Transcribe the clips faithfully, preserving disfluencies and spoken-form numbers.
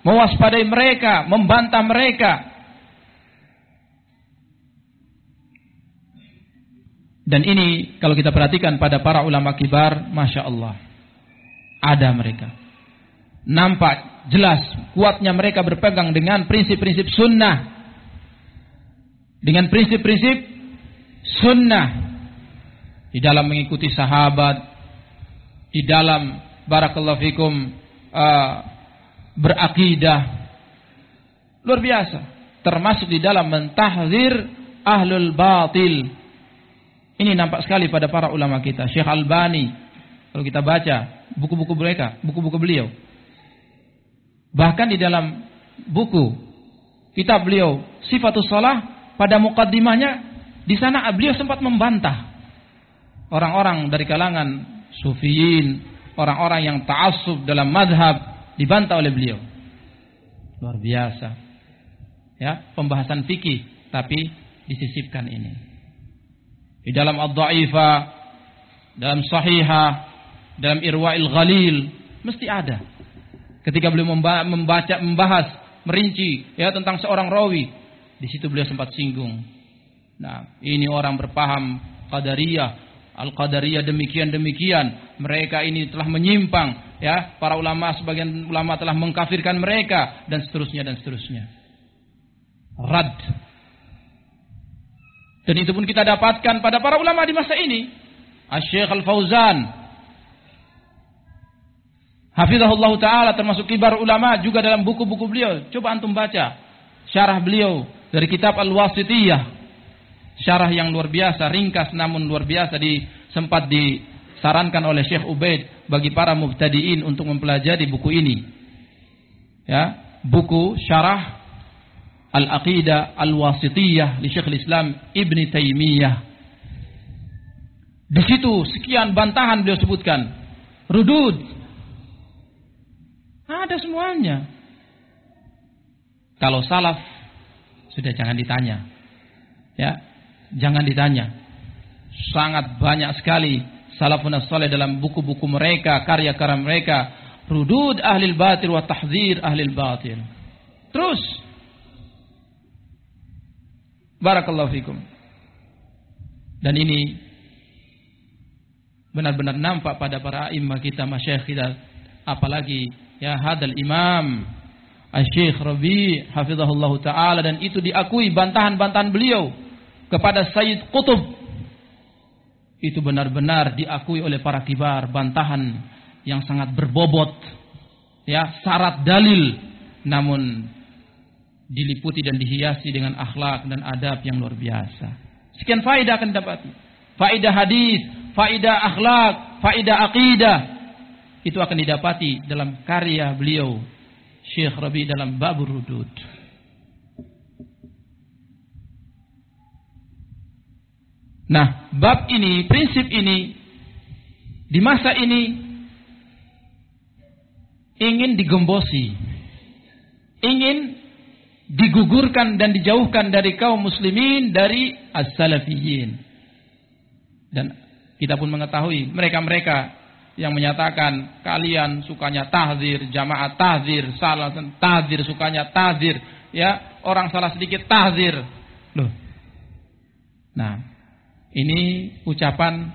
mewaspadai mereka, membantah mereka. Dan ini kalau kita perhatikan pada para ulama kibar, Masya Allah, ada mereka. Nampak jelas kuatnya mereka berpegang dengan prinsip-prinsip sunnah. Dengan prinsip-prinsip sunnah. Di dalam mengikuti sahabat. Di dalam barakallahu fikum uh, berakidah. Luar biasa. Termasuk di dalam mentahzir ahlul batil. Ini nampak sekali pada para ulama kita. Syekh Albani, kalau kita baca buku-buku mereka, buku-buku beliau. Bahkan di dalam buku kitab beliau Sifatus Shalah, pada mukaddimahnya di sana beliau sempat membantah orang-orang dari kalangan sufiyin, orang-orang yang ta'assub dalam madhab, dibantah oleh beliau. Luar biasa. Ya, pembahasan fikih tapi disisipkan ini. Di dalam Ad-Dha'ifah, dalam Sahihah, dalam Irwa'il Ghalil, mesti ada. Ketika beliau membaca, membahas, merinci ya tentang seorang rawi, di situ beliau sempat singgung. Nah, ini orang berpaham Qadariyah, Al-Qadariyah demikian-demikian. Mereka ini telah menyimpang, ya. Para ulama, sebagian ulama telah mengkafirkan mereka dan seterusnya dan seterusnya. Rad. Dan itu pun kita dapatkan pada para ulama di masa ini. Asy-Syaikh Al-Fauzan, hafizahullah ta'ala, termasuk kibar ulama juga dalam buku-buku beliau. Coba antum baca syarah beliau dari kitab Al-Wasithiyah. Syarah yang luar biasa, ringkas namun luar biasa, di, sempat disarankan oleh Syekh Ubaid bagi para mubtadiin untuk mempelajari buku ini. Ya, buku syarah Al-Aqidah Al-Wasithiyah li Syekhul Islam Ibn Taimiyah. Di situ sekian bantahan beliau sebutkan. Rudud. Ada semuanya. Kalau salaf sudah jangan ditanya. Ya, jangan ditanya. Sangat banyak sekali salafun as-salih dalam buku-buku mereka, karya-karya mereka, rudud ahlil batil wa tahdzir ahlil batil. Terus barakallahu fikum. Dan ini benar-benar nampak pada para imam kita, masyayikh kita, apalagi ya hadal imam Asy-Syaikh Rabi' hafizahullahu taala, dan itu diakui bantahan-bantahan beliau kepada Sayyid Qutb. Itu benar-benar diakui oleh para kibar, bantahan yang sangat berbobot, ya, syarat dalil, namun diliputi dan dihiasi dengan akhlak dan adab yang luar biasa. Sekian faedah akan didapati. Faedah hadis, faedah akhlak, faedah akidah. Itu akan didapati dalam karya beliau Syekh Rabi' dalam Babur Rudud. Nah, bab ini, prinsip ini di masa ini ingin digembosi, ingin digugurkan dan dijauhkan dari kaum muslimin, dari as-salafiyyin. Dan kita pun mengetahui mereka-mereka yang menyatakan kalian sukanya tahzir, jamaah tahzir, salah tahzir, sukanya tahzir, ya, orang salah sedikit tahzir. Loh. Nah, ini ucapan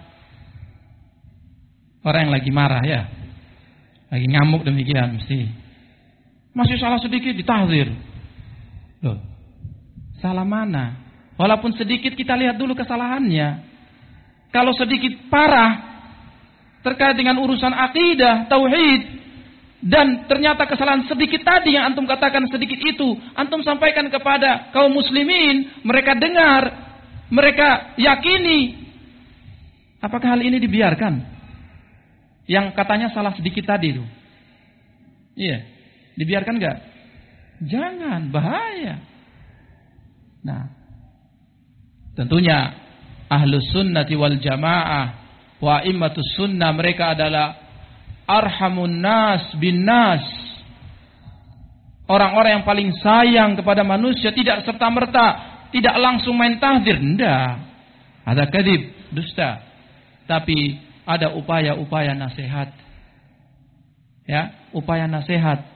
orang yang lagi marah, ya. Lagi ngamuk demikian mesti. Masih salah sedikit ditahzir. Loh, salah mana? Walaupun sedikit kita lihat dulu kesalahannya. Kalau sedikit parah terkait dengan urusan akidah, tauhid, dan ternyata kesalahan sedikit tadi yang antum katakan sedikit itu, antum sampaikan kepada kaum muslimin, mereka dengar, mereka yakini, apakah hal ini dibiarkan? Yang katanya salah sedikit tadi itu. Iya, dibiarkan enggak? Jangan, bahaya. Nah, tentunya ahlus sunnati wal jamaah wa immatus sunnah, mereka adalah arhamun nas bin nas, orang-orang yang paling sayang kepada manusia, tidak serta-merta, tidak langsung main tahdzir, enggak. Ada kadzib, dusta. Tapi ada upaya-upaya nasihat. Ya, upaya nasihat.